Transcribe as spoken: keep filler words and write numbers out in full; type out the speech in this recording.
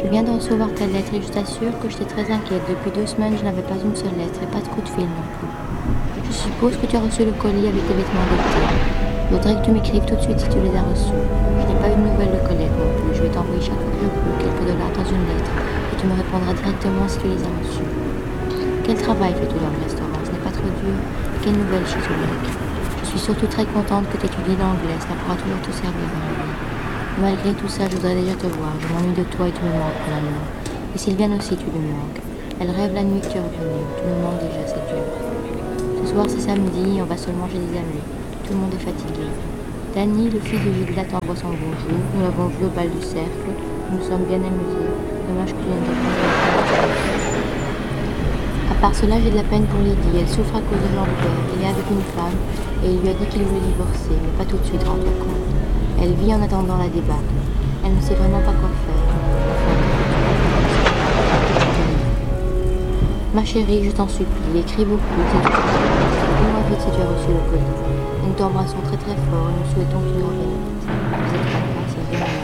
viens de recevoir ta lettre et je t'assure que j'étais très inquiète. Depuis deux semaines, je n'avais pas une seule lettre et pas de coup de fil non plus. Je suppose que tu as reçu le colis avec tes vêtements d'été. Je voudrais que tu m'écrives tout de suite si tu les as reçus. Je n'ai pas eu de nouvelles de collègue non plus. Je vais t'envoyer chaque fois que je peux quelques dollars dans une lettre et tu me répondras directement si tu les as reçus. Quel travail fais-tu dans le restaurant? Ce n'est pas trop dur? Et quelles nouvelles chez ton mec? Je suis surtout très contente que tu étudies l'anglais, ça pourra toujours te servir dans la vie. Malgré tout ça, je voudrais déjà te voir. Je m'ennuie de toi et tu me manques, mon amour. Et Sylviane aussi, tu lui manques. Elle rêve la nuit que tu es revenu. Tu me manques déjà, c'est dur. Ce soir, c'est samedi, on va seulement chez des amis. Tout le monde est fatigué. Danny, le fils de Gilda, t'envoie son bonjour. Nous l'avons vu au bal du cercle. Nous nous sommes bien amusés. Dommage que tu ne pas. À part cela, j'ai de la peine pour Lydie. Elle souffre à cause de Jean-Pierre. Il est avec une femme et il lui a dit qu'il voulait divorcer, mais pas tout de suite, rends-toi compte. Elle vit en attendant la débâcle. Elle ne sait vraiment pas quoi faire. Ma chérie, je t'en supplie, écris beaucoup, c'est tout. Dis-moi vite si tu as reçu le colis. Nous t'embrassons très très fort et nous souhaitons que tu nous reviennes vite. Vous êtes très grâce,